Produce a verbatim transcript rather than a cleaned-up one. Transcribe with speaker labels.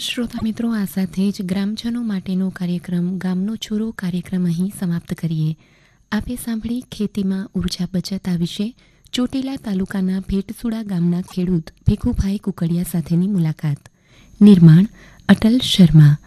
Speaker 1: શ્રોતા મિત્રો, આ સાથે જ ગ્રામજનો માટેનો કાર્યક્રમ ગામનો ચોરો કાર્યક્રમ અહીં સમાપ્ત કરીએ. આપે સાંભળી ખેતીમાં ઉર્જા બચત આ વિશે ચોટીલા તાલુકાના ભેટસુડા ગામના ખેડૂત ભીખુભાઈ કુકડિયા સાથેની મુલાકાત. નિર્માણ અટલ શર્મા.